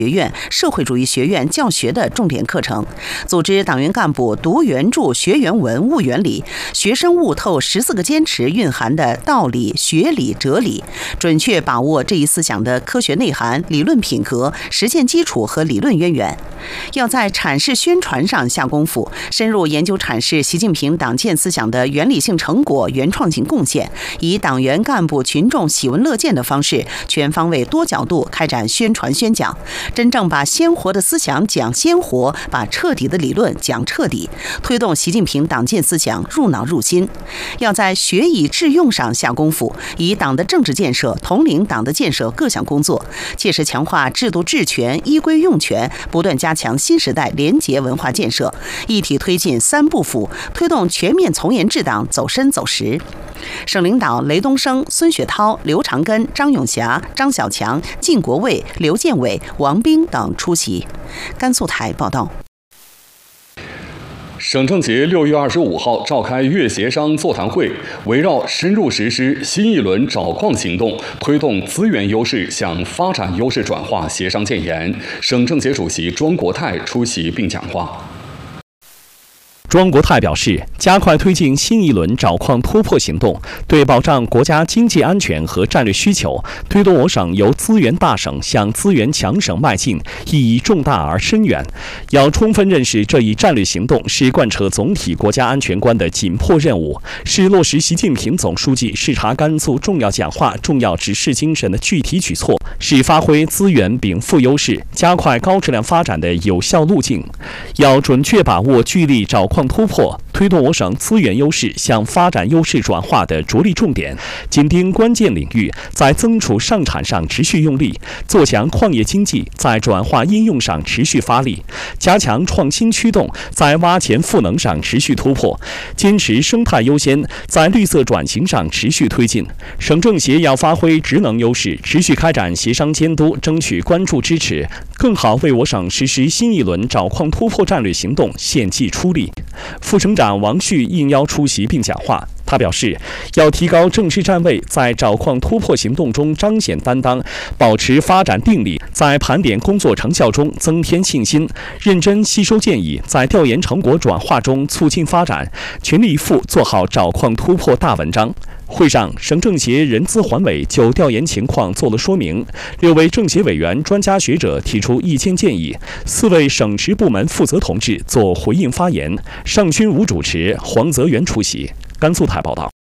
学院、社会主义学院教学的重点课程，组织党员干部读原著、学原文、悟原理，学生悟透14个坚持蕴含的道理、学理、哲理，准确把握这一思想的科学内涵、理论品格、实践基础和理论渊源。要在阐释宣传上下功夫，深入研究阐释习近平党建思想的原理性成果、原创性贡献，以党员干部群众喜闻乐见的方式，全方位多角度开展宣传宣讲，真正把鲜活的思想讲鲜活，把彻底的理论讲彻底，推动习近平党建思想入脑入心。要在学以致用上下功夫，以党的政治建设统领党的建设各项工作，切实强化制度治权、依规用权，不断加强新时代廉洁文化建设，一体推进3不腐，推动全面从严治党走深走实。省领导雷东升、孙雪涛、刘长根、张永霞、张小强、靳国卫、刘建伟、王斌等出席。甘肃台报道。 省政协6月25号召开粤协商座谈会，围绕深入实施新一轮找矿行动，推动资源优势向发展优势转化协商建言。省政协主席庄国泰出席并讲话。 庄国泰表示，加快推进新一轮找矿突破行动，对保障国家经济安全和战略需求，推动我省由资源大省向资源强省迈进，意义重大而深远。要充分认识这一战略行动是贯彻总体国家安全观的紧迫任务，是落实习近平总书记视察甘肃重要讲话、重要指示精神的具体举措，是发挥资源禀赋优势、加快高质量发展的有效路径。要准确把握聚力找矿突破，推动我省资源优势向发展优势转化的着力重点，紧盯关键领域，在增储上产上持续用力，做强矿业经济在转化应用上持续发力，加强创新驱动在挖潜赋能上持续突破，坚持生态优先在绿色转型上持续推进。省政协要发挥职能优势，持续开展协商监督，争取关注支持，更好为我省实施新一轮找矿突破战略行动献计出力。副省长王旭应邀出席并讲话。他表示，要提高政治站位，在找矿突破行动中彰显担当，保持发展定力，在盘点工作成效中增添信心，认真吸收建议，在调研成果转化中促进发展，全力以赴做好找矿突破大文章。会上，省政协人资环委就调研情况做了说明，6位政协委员、专家学者提出意见建议，4位省直部门负责同志做回应发言。尚勋武主持，黄泽元出席。甘肃台报道。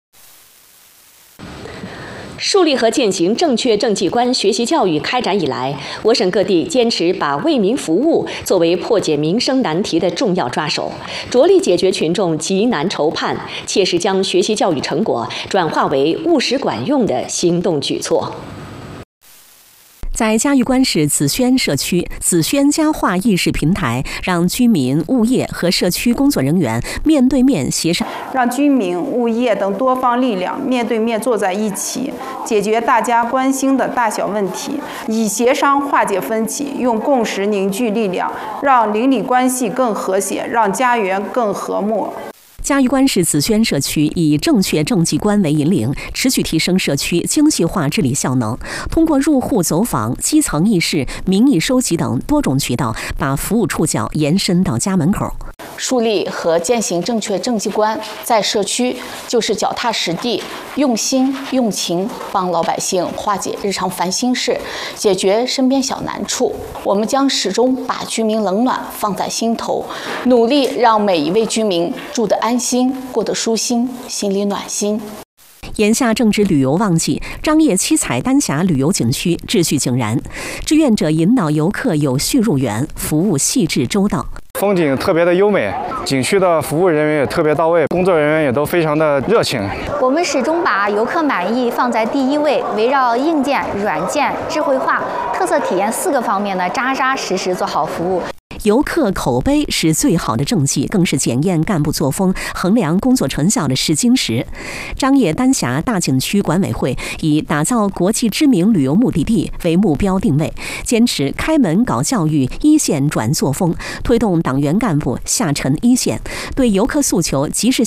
树立和践行正确政绩观学习教育开展以来，我省各地坚持把为民服务作为破解民生难题的重要抓手，着力解决群众急难愁盼，切实将学习教育成果转化为务实管用的行动举措。 在嘉峪关市紫萱社区，紫萱佳话议事平台让居民、物业和社区工作人员面对面协商， 让居民、物业等多方力量面对面坐在一起，解决大家关心的大小问题，以协商化解分歧，用共识凝聚力量，让邻里关系更和谐，让家园更和睦。 嘉峪关市紫萱社区以正确政绩观为引领，持续提升社区精细化治理效能，通过入户走访、基层议事、民意收集等多种渠道，把服务触角延伸到家门口。 树立和践行正确政绩观，在社区就是脚踏实地、用心用情，帮老百姓化解日常烦心事，解决身边小难处。我们将始终把居民冷暖放在心头，努力让每一位居民住得安心、过得舒心、心里暖心。 眼下正值旅游旺季，张掖七彩丹霞旅游景区秩序井然，志愿者引导游客有序入园，服务细致周到。 风景特别的优美，景区的服务人员也特别到位，工作人员也都非常的热情。 我们始终把游客满意放在第一位，围绕硬件、软件、智慧化、特色体验4个方面呢，扎扎实实做好服务。 游客口碑是最好的政绩，更是检验干部作风、衡量工作成效的试金石。张掖丹霞大景区管委会以打造国际知名旅游目的地为目标定位，坚持开门搞教育、一线转作风，推动党员干部下沉一线，对游客诉求及时